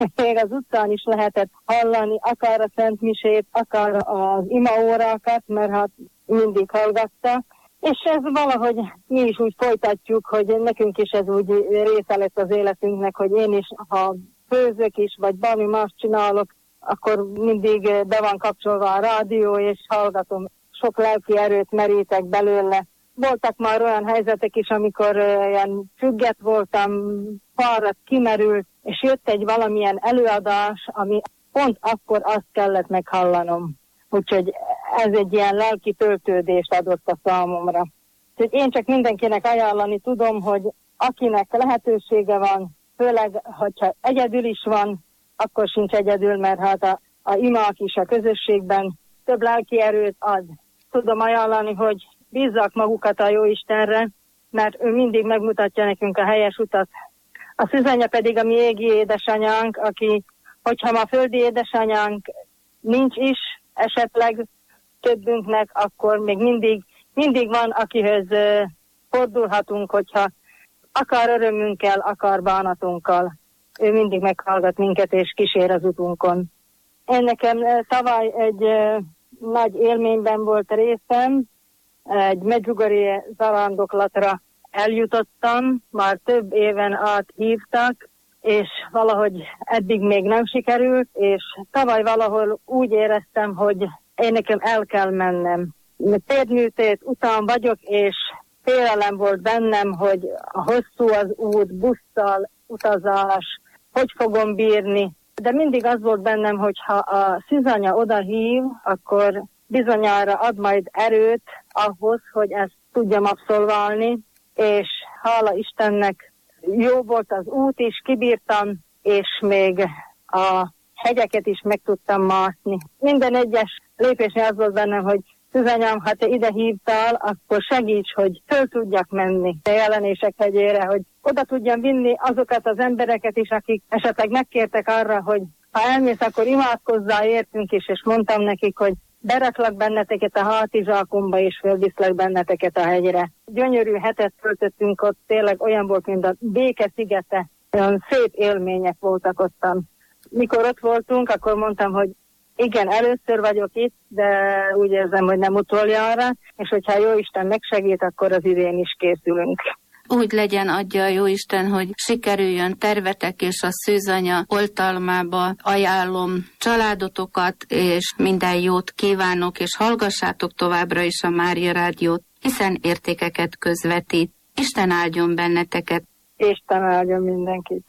még az utcán is lehetett hallani, akár a szentmisét, akár az imaórákat, mert hát mindig hallgatta. És ez valahogy mi is úgy folytatjuk, hogy nekünk is ez úgy része lett az életünknek, hogy én is, ha főzök is, vagy valami más csinálok, akkor mindig be van kapcsolva a rádió, és hallgatom. Sok lelki erőt merítek belőle. Voltak már olyan helyzetek is, amikor ilyen függet voltam, fáradt, kimerült, és jött egy valamilyen előadás, ami pont akkor azt kellett meghallanom. Úgyhogy ez egy ilyen lelki töltődést adott a számomra. Úgyhogy én csak mindenkinek ajánlani tudom, hogy akinek lehetősége van, főleg, hogyha egyedül is van, akkor sincs egyedül, mert hát a imák is a közösségben több lelki erőt ad. Tudom ajánlani, hogy bízzak magukat a Jóistenre, mert ő mindig megmutatja nekünk a helyes utat. A Szűzanya pedig a mi égi édesanyánk, aki, hogyha ma földi édesanyánk nincs is, esetleg többünknek, akkor még mindig van, akihez fordulhatunk, hogyha akár örömünkkel, akár bánatunkkal. Ő mindig meghallgat minket és kísér az utunkon. Én nekem tavaly egy nagy élményben volt részem, egy medjugorji zarándoklatra eljutottam, már több éven át hívtak, és valahogy eddig még nem sikerült, és tavaly valahol úgy éreztem, hogy én nekem el kell mennem. Térműtét után vagyok, és félelem volt bennem, hogy a hosszú az út, busszal, utazás, hogy fogom bírni. De mindig az volt bennem, hogy ha a Szűzanya odahív, akkor bizonyára ad majd erőt ahhoz, hogy ezt tudjam abszolválni, és hála Istennek jó volt az út is, kibírtam, és még a hegyeket is meg tudtam mászni. Minden egyes lépésnél az volt bennem, hogy Szűzanyám, ha te ide hívtál, akkor segíts, hogy föl tudjak menni a Jelenések hegyére, hogy oda tudjam vinni azokat az embereket is, akik esetleg megkértek arra, hogy ha elmész, akkor imádkozzál értünk is, és mondtam nekik, hogy beraklak benneteket a hátizsákomba, és fölviszlek benneteket a hegyre. Gyönyörű hetet töltöttünk ott, tényleg olyan volt, mint a béke szigete, olyan szép élmények voltak ottan. Mikor ott voltunk, akkor mondtam, hogy igen, először vagyok itt, de úgy érzem, hogy nem utoljára, és hogyha Jóisten megsegít, akkor az idén is készülünk. Úgy legyen, adja a Jóisten, hogy sikerüljön tervetek, és a Szűzanya oltalmába ajánlom családotokat, és minden jót kívánok, és hallgassátok továbbra is a Mária Rádiót, hiszen értékeket közvetít. Isten áldjon benneteket! Isten áldjon mindenkit!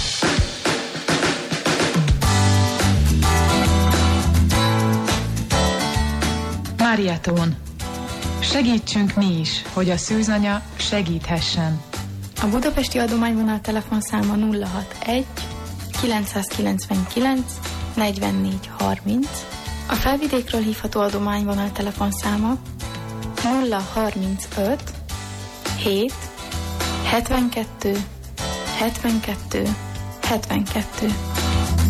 Máriátón. Segítsünk mi is, hogy a Szűzanya segíthessen. A budapesti adományvonal telefonszáma 061 999 44 30. A felvidékről hívható adományvonal telefonszáma 035 7 72 72 72.